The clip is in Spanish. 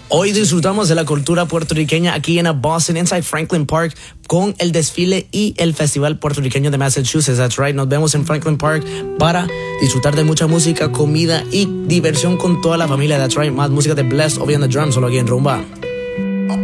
Hoy disfrutamos de la cultura puertorriqueña aquí en Boston, inside Franklin Park, con el desfile y el Festival Puertorriqueño de Massachusetts. That's right. Nos vemos en Franklin Park para disfrutar de mucha música, comida y diversión con toda la familia. That's right. Más música de Blessed, Obi on the Drum, solo aquí en Rumba.